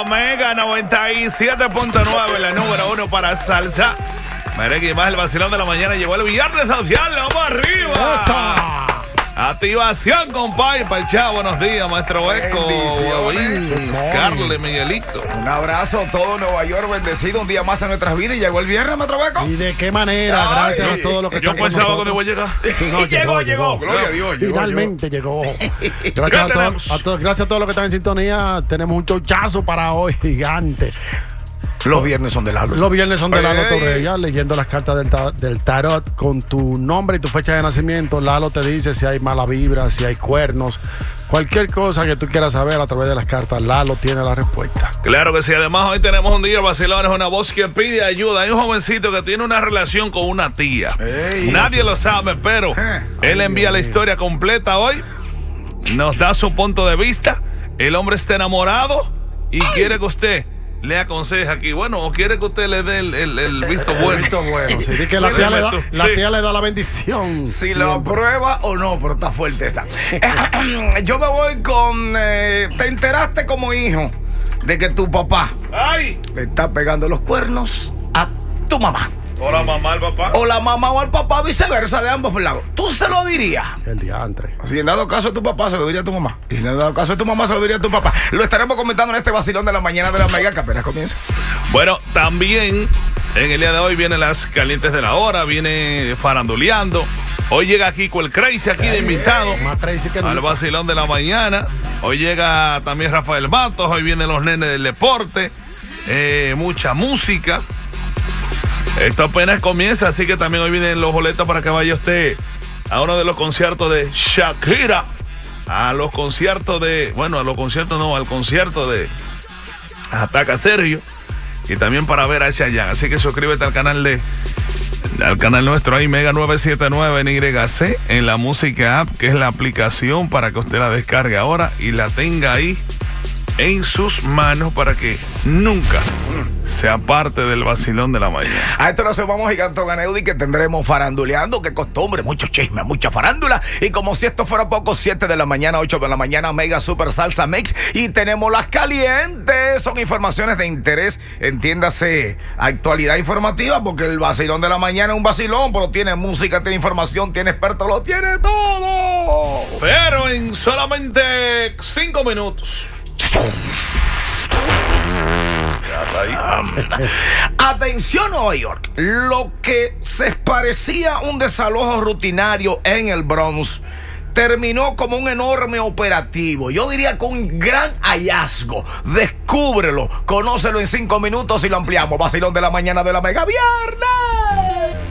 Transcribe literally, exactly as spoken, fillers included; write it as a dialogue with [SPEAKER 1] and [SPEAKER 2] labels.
[SPEAKER 1] Mega noventa y siete punto nueve, la número uno para salsa, merengue y más. El vacilón de la mañana llegó el viernes social. ¡Vamos arriba!
[SPEAKER 2] ¡Esa!
[SPEAKER 1] Activación, compadre. Pachá, buenos días, maestro Esco, Wins, Carle, Miguelito.
[SPEAKER 3] Un abrazo a todo Nueva York, bendecido un día más en nuestras vidas. Y llegó el viernes, maestro Esco.
[SPEAKER 2] ¿Y de qué manera?
[SPEAKER 3] Ay,
[SPEAKER 2] Gracias a todos los que
[SPEAKER 1] Yo
[SPEAKER 2] están con
[SPEAKER 1] pensaba que
[SPEAKER 2] nosotros.
[SPEAKER 1] no iba a llegar.
[SPEAKER 2] Sí, no,
[SPEAKER 3] llegó, llegó. Gloria a Dios. Llegó,
[SPEAKER 2] Finalmente llegó. Gracias a,
[SPEAKER 1] tenemos?
[SPEAKER 2] todos, a todos, gracias a todos los que están en sintonía. Tenemos un chochazo para hoy gigante.
[SPEAKER 3] Los viernes son de Lalo.
[SPEAKER 2] Los viernes son de Lalo
[SPEAKER 3] Ey.
[SPEAKER 2] Torreya, leyendo las cartas del, ta- del tarot con tu nombre y tu fecha de nacimiento. Lalo te dice si hay mala vibra, si hay cuernos, cualquier cosa que tú quieras saber a través de las cartas. Lalo tiene la respuesta.
[SPEAKER 1] Claro que sí. Además, hoy tenemos un día vacilón. Es una voz que pide ayuda. Hay un jovencito que tiene una relación con una tía.
[SPEAKER 3] Ey.
[SPEAKER 1] Nadie lo sabe, pero
[SPEAKER 3] Eh.
[SPEAKER 1] él envía la historia completa hoy. Nos da su punto de vista. El hombre está enamorado y quiere que usted le aconseje aquí. Bueno, o quiere que usted le dé el, el- el visto bueno.
[SPEAKER 2] Visto bueno, sí, di que
[SPEAKER 1] Sí,
[SPEAKER 2] la, tía le da,
[SPEAKER 1] tú.
[SPEAKER 2] la
[SPEAKER 1] Sí.
[SPEAKER 2] tía le da la bendición.
[SPEAKER 3] Si
[SPEAKER 2] siempre.
[SPEAKER 3] lo aprueba o no, pero está fuerte esa. Yo me voy con. eh, te enteraste como hijo de que tu papá
[SPEAKER 1] ¡Ay!
[SPEAKER 3] le está pegando los cuernos a tu mamá.
[SPEAKER 1] Hola, mamá, el papá.
[SPEAKER 3] O la mamá o al papá, viceversa, de ambos lados. ¿Tú se lo dirías?
[SPEAKER 2] El diantre.
[SPEAKER 3] Si en dado caso a tu papá, se lo diría a tu mamá. Y si en dado caso a tu mamá, se lo diría a tu papá. Lo estaremos comentando en este vacilón de la mañana de la Mega, que apenas comienza.
[SPEAKER 1] Bueno, también en el día de hoy vienen las calientes de la hora, viene faranduleando. Hoy llega Kiko el Crazy aquí de invitado
[SPEAKER 2] Más crazy que
[SPEAKER 1] al
[SPEAKER 2] nunca.
[SPEAKER 1] vacilón de la mañana. Hoy llega también Rafael Matos, hoy vienen los nenes del deporte, eh, mucha música. Esto apenas comienza, así que también hoy vienen los boletos para que vaya usted a uno de los conciertos de Shakira, a los conciertos de, bueno, a los conciertos no, al concierto de Ataca Sergio, y también para ver a Chayanne. Así que suscríbete al canal de al canal nuestro ahí, Mega nueve siete nueve en Y C, en la música app, que es la aplicación para que usted la descargue ahora y la tenga ahí en sus manos para que nunca sea parte del vacilón de la mañana.
[SPEAKER 3] A esto nos sumamos Gigantón Ganeudi, que tendremos faranduleando, que costumbre, mucho chisme, mucha farándula. Y como si esto fuera poco, siete de la mañana, ocho de la mañana, Mega Super Salsa Mix. Y tenemos las calientes. Son informaciones de interés, entiéndase, actualidad informativa, porque el vacilón de la mañana es un vacilón, pero tiene música, tiene información, tiene expertos, lo tiene todo.
[SPEAKER 1] Pero en solamente cinco minutos.
[SPEAKER 3] Atención, Nueva York. Lo que se parecía a un desalojo rutinario en el Bronx terminó como un enorme operativo. Yo diría con un gran hallazgo. Descúbrelo, conócelo en cinco minutos y lo ampliamos. Vacilón de la mañana de la Mega Viernes.